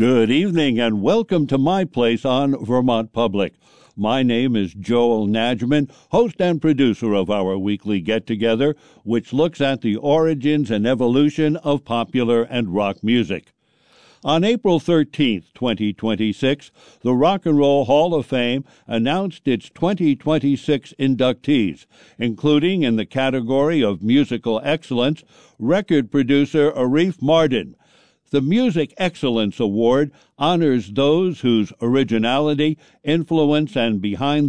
Good evening and welcome to my place on Vermont Public. My name is Joel Najman, host and producer of our weekly get-together, which looks at the origins and evolution of popular and rock music. On April 13, 2026, the Rock and Roll Hall of Fame announced its 2026 inductees, including in the category of musical excellence, record producer Arif Mardin. The Music Excellence Award honors those whose originality, influence, and behind